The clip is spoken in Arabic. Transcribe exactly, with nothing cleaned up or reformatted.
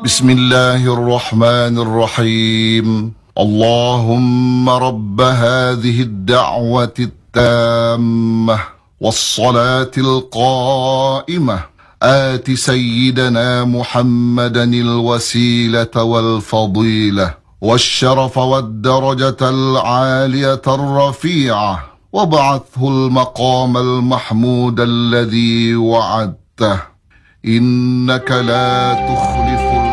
بسم الله الرحمن الرحيم. اللهم رب هذه الدعوة التامة والصلاة القائمة آت سيدنا محمدا الوسيلة والفضيلة والشرف والدرجة العالية الرفيعة، وابعثه المقام المحمود الذي وعدته، إنك لا تخلف